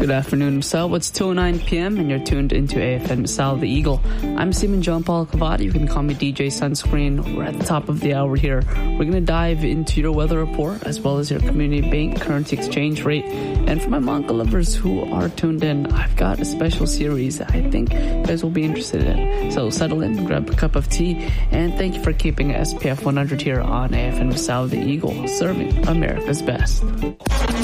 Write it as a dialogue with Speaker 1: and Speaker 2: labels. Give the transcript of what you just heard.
Speaker 1: Good afternoon, Sal. It's 2:09 p.m. and you're tuned into AFM Sal the Eagle. I'm Simon John Paul Cavati. You can call me DJ Sunscreen. We're at the top of the hour here. We're going to dive into your weather report as well as your community bank currency exchange rate. And for my manga lovers who are tuned in, I've got a special series that I think you guys will be interested in. So settle in, grab a cup of tea, and thank you for keeping SPF 100 here on AFM Sal the Eagle, serving America's best.